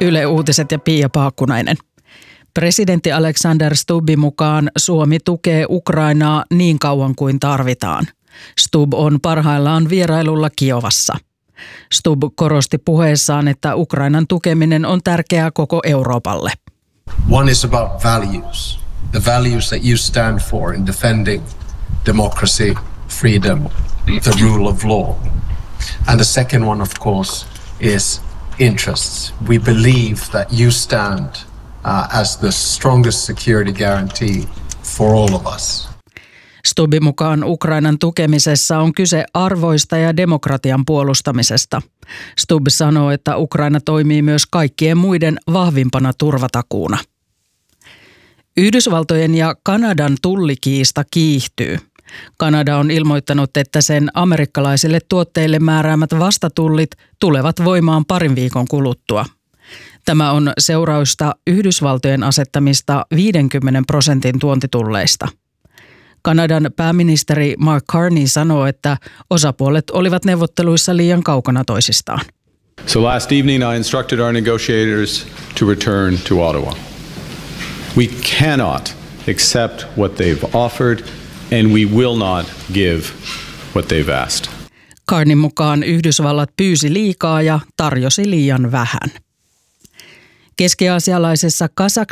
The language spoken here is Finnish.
Yle Uutiset ja Pia Paakkunainen. Presidentti Alexander Stubbin mukaan Suomi tukee Ukrainaa niin kauan kuin tarvitaan. Stubb on parhaillaan vierailulla Kiovassa. Stubb korosti puheessaan, että Ukrainan tukeminen on tärkeää koko Euroopalle. One is about values. The values that you stand for in defending democracy, freedom, the rule of law. And the second one, of course, is interests. We believe that you stand as the strongest security guarantee for all of us. Stubbin mukaan Ukrainan tukemisessa on kyse arvoista ja demokratian puolustamisesta. Stubb sanoo, että Ukraina toimii myös kaikkien muiden vahvimpana turvatakuuna. Yhdysvaltojen ja Kanadan tullikiista kiihtyy. Kanada on ilmoittanut, että sen amerikkalaisille tuotteille määräämät vastatullit tulevat voimaan parin viikon kuluttua. Tämä on seurausta Yhdysvaltojen asettamista 50% tuontitulleista. Kanadan pääministeri Mark Carney sanoo, että osapuolet olivat neuvotteluissa liian kaukana toisistaan. So last evening I instructed our negotiators to return to Ottawa. We cannot accept what they've offered and we will not give what they've asked. Carneyn mukaan Yhdysvallat pyysi liikaa ja tarjosi liian vähän. Keski-aasialaisessa